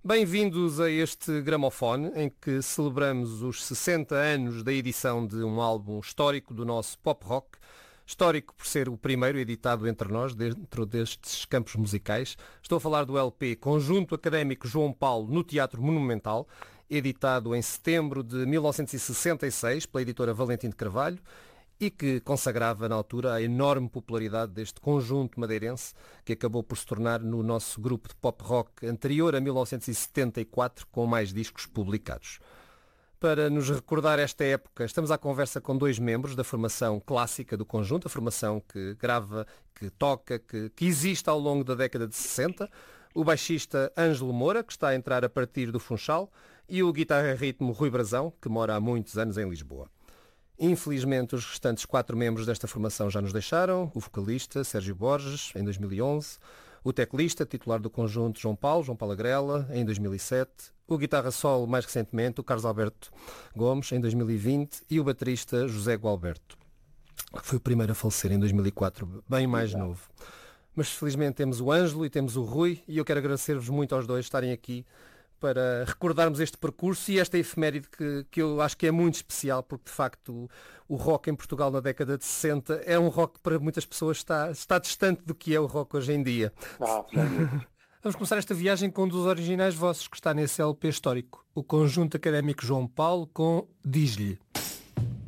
Bem-vindos a este gramofone em que celebramos os 60 anos da edição de um álbum histórico do nosso pop rock, histórico por ser o primeiro editado entre nós, dentro destes campos musicais. Estou a falar do LP Conjunto Académico João Paulo no Teatro Monumental, editado em setembro de 1966 pela editora Valentim de Carvalho, e que consagrava na altura a enorme popularidade deste conjunto madeirense que acabou por se tornar no nosso grupo de pop rock anterior a 1974 com mais discos publicados. Para nos recordar esta época, estamos à conversa com dois membros da formação clássica do conjunto, a formação que grava, que toca, que existe ao longo da década de 60, o baixista Ângelo Moura, que está a entrar a partir do Funchal, e o guitarra-ritmo Rui Brazão, que mora há muitos anos em Lisboa. Infelizmente, os restantes 4 membros desta formação já nos deixaram: o vocalista Sérgio Borges, em 2011, o teclista, titular do conjunto João Paulo Agrela, em 2007, o guitarra solo, mais recentemente, o Carlos Alberto Gomes, em 2020, e o baterista José Gualberto, que foi o primeiro a falecer em 2004, bem mais novo. Mas felizmente temos o Ângelo e temos o Rui, e eu quero agradecer-vos muito aos dois estarem aqui para recordarmos este percurso e esta efeméride que eu acho que é muito especial, porque de facto o rock em Portugal na década de 60 é um rock que para muitas pessoas está distante do que é o rock hoje em dia. Vamos começar esta viagem com um dos originais vossos que está nesse LP histórico, o Conjunto Académico João Paulo com Diz-lhe.